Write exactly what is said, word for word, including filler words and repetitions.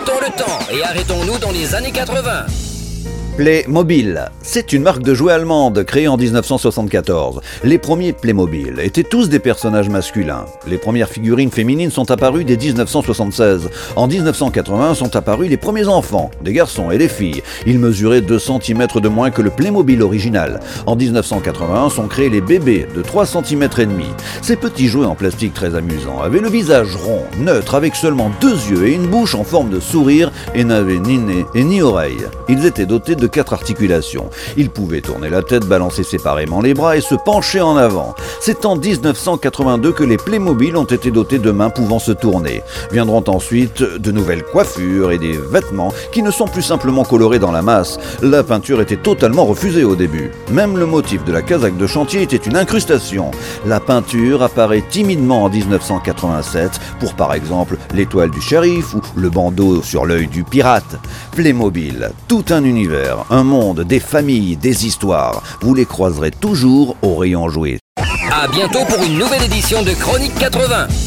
Remontons le temps et arrêtons-nous dans les années quatre-vingts. Playmobil, c'est une marque de jouets allemande créée en dix-neuf cent soixante-quatorze. Les premiers Playmobil étaient tous des personnages masculins. Les premières figurines féminines sont apparues dès dix-neuf cent soixante-seize. En dix-neuf cent quatre-vingts sont apparus les premiers enfants, des garçons et des filles. Ils mesuraient deux centimètres de moins que le Playmobil original. En dix-neuf cent quatre-vingt-un sont créés les bébés de trois centimètres et demi. Ces petits jouets en plastique très amusants avaient le visage rond, neutre, avec seulement deux yeux et une bouche en forme de sourire et n'avaient ni nez et ni oreille. Ils étaient dotés de quatre articulations. Il pouvait tourner la tête, balancer séparément les bras et se pencher en avant. C'est en dix-neuf cent quatre-vingt-deux que les Playmobil ont été dotés de mains pouvant se tourner. Viendront ensuite de nouvelles coiffures et des vêtements qui ne sont plus simplement colorés dans la masse. La peinture était totalement refusée au début. Même le motif de la casaque de chantier était une incrustation. La peinture apparaît timidement en dix-neuf cent quatre-vingt-sept pour par exemple l'étoile du shérif ou le bandeau sur l'œil du pirate. Playmobil, tout un univers, un monde, des familles, des histoires. Vous les croiserez toujours au rayon jouets. À bientôt pour une nouvelle édition de Chronique quatre-vingts.